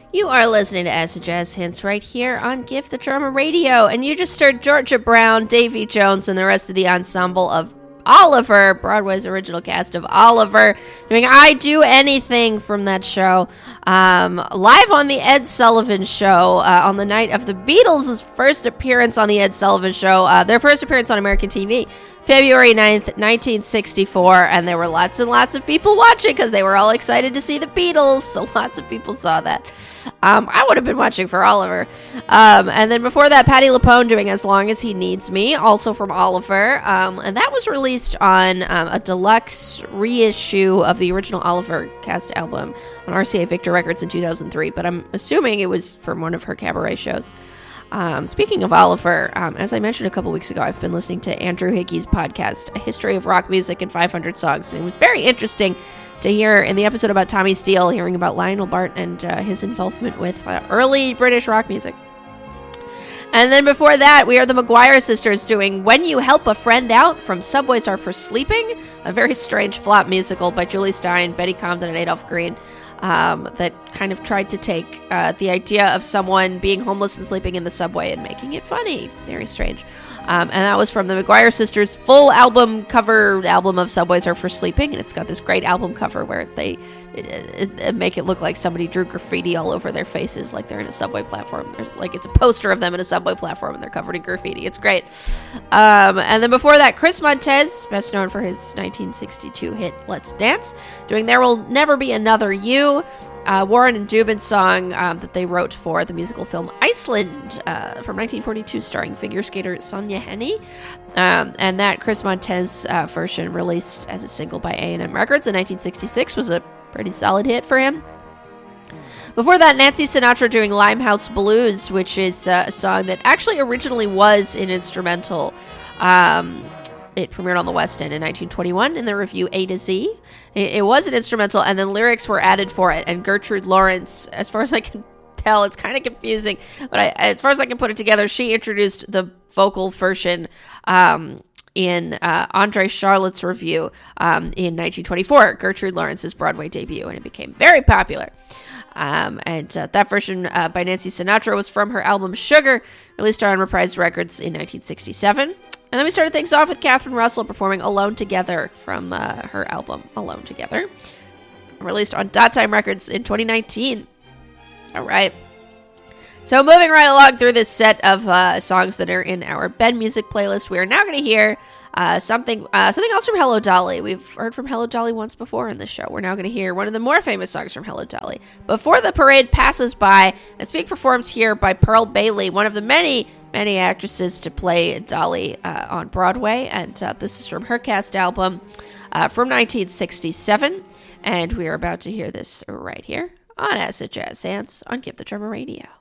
You are listening to Acid Jazz Hints right here on Give the Drummer Radio, and you just heard Georgia Brown, Davy Jones, and the rest of the ensemble of Oliver, Broadway's original cast of Oliver, doing I Do Anything from that show, live on the Ed Sullivan Show on the night of the Beatles' first appearance on the Ed Sullivan Show, their first appearance on American TV, February 9th, 1964, and there were lots and lots of people watching because they were all excited to see the Beatles, so lots of people saw that. I would have been watching for Oliver. And then before that, Patti LuPone doing As Long As He Needs Me, also from Oliver, and that was released on a deluxe reissue of the original Oliver cast album on RCA Victor Records in 2003, but I'm assuming it was from one of her cabaret shows. Speaking of Oliver, as I mentioned a couple weeks ago, I've been listening to Andrew Hickey's podcast, A History of Rock Music in 500 Songs, and it was very interesting to hear in the episode about Tommy Steele, hearing about Lionel Bart and his involvement with early British rock music. And then before that, we are the McGuire Sisters doing When You Help a Friend Out from Subways Are for Sleeping, a very strange flop musical by Julie Stein, Betty Comden, and Adolph Green. That kind of tried to take the idea of someone being homeless and sleeping in the subway and making it funny. Very strange. And that was from the McGuire Sisters' full album of Subways Are for Sleeping. And it's got this great album cover where they make it look like somebody drew graffiti all over their faces, like they're in a subway platform. There's like it's a poster of them in a subway platform and they're covered in graffiti. It's great. And then before that, Chris Montez, best known for his 1962 hit Let's Dance, doing There Will Never Be Another You, Warren and Dubin's song that they wrote for the musical film Iceland from 1942, starring figure skater Sonja Henie. And that Chris Montez version, released as a single by A&M Records in 1966, was a pretty solid hit for him. Before that, Nancy Sinatra doing Limehouse Blues, which is a song that actually originally was an instrumental. It premiered on the West End in 1921 in the review A to Z. It was an instrumental, and then lyrics were added for it. And Gertrude Lawrence, as far as I can tell, it's kind of confusing, but as far as I can put it together, she introduced the vocal version in Andre Charlotte's review in 1924, Gertrude Lawrence's Broadway debut, and it became very popular. And that version by Nancy Sinatra was from her album Sugar, released on Reprise Records in 1967. And then we started things off with Catherine Russell performing Alone Together from her album Alone Together, released on Dot Time Records in 2019. All right. So moving right along through this set of songs that are in our bed music playlist, we are now going to hear something else from Hello Dolly. We've heard from Hello Dolly once before in this show. We're now going to hear one of the more famous songs from Hello Dolly, Before the Parade Passes By. It's being performed here by Pearl Bailey, one of the many actresses to play Dolly on Broadway, and this is from her cast album from 1967, and we are about to hear this right here on Acid Jazz Hands on Give the Drummer Radio.